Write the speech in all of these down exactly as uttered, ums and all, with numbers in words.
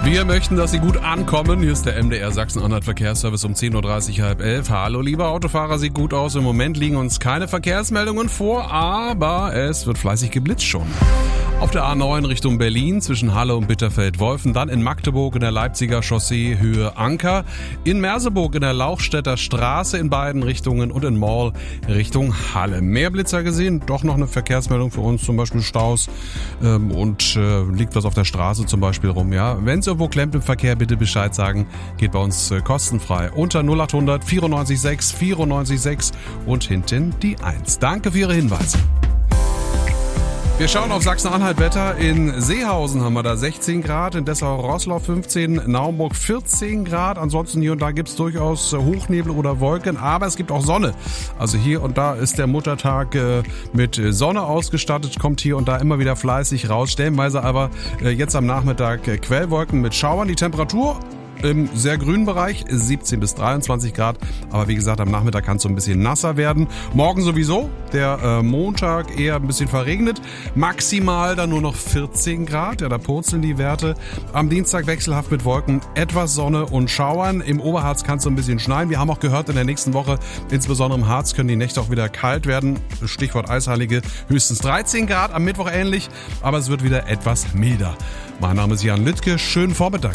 Wir möchten, dass Sie gut ankommen. Hier ist der M D R Sachsen-Anhalt Verkehrsservice um zehn Uhr dreißig, halb elf. Hallo, liebe Autofahrer, sieht gut aus. Im Moment liegen uns keine Verkehrsmeldungen vor, aber es wird fleißig geblitzt schon. Auf der A neun Richtung Berlin zwischen Halle und Bitterfeld-Wolfen, dann in Magdeburg in der Leipziger Chaussee Höhe Anker, in Merseburg in der Lauchstädter Straße in beiden Richtungen und in Mall Richtung Halle. Mehr Blitzer gesehen, doch noch eine Verkehrsmeldung für uns, zum Beispiel Staus ähm, und äh, liegt was auf der Straße zum Beispiel rum. Ja, wenn es irgendwo klemmt im Verkehr, bitte Bescheid sagen, geht bei uns äh, kostenfrei unter null acht hundert vierundneunzig sechs vierundneunzig sechs und hinten die eins. Danke für Ihre Hinweise. Wir schauen auf Sachsen-Anhalt Wetter. In Seehausen haben wir da sechzehn Grad, in Dessau-Roßlau fünfzehn, Naumburg vierzehn Grad. Ansonsten hier und da gibt's durchaus Hochnebel oder Wolken, aber es gibt auch Sonne. Also hier und da ist der Muttertag äh, mit Sonne ausgestattet, kommt hier und da immer wieder fleißig raus. Stellenweise aber äh, jetzt am Nachmittag äh, Quellwolken mit Schauern. Die Temperatur im sehr grünen Bereich, siebzehn bis dreiundzwanzig Grad. Aber wie gesagt, am Nachmittag kann es so ein bisschen nasser werden. Morgen sowieso, der äh, Montag eher ein bisschen verregnet. Maximal dann nur noch vierzehn Grad, ja, da purzeln die Werte. Am Dienstag wechselhaft mit Wolken, etwas Sonne und Schauern. Im Oberharz kann es so ein bisschen schneien. Wir haben auch gehört, in der nächsten Woche, insbesondere im Harz, können die Nächte auch wieder kalt werden. Stichwort Eisheilige, höchstens dreizehn Grad, am Mittwoch ähnlich. Aber es wird wieder etwas milder. Mein Name ist Jan Littke, schönen Vormittag.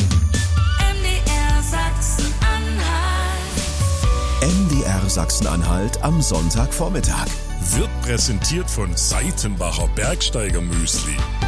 M D R Sachsen-Anhalt am Sonntagvormittag. Wird präsentiert von Seitenbacher Bergsteiger Müsli.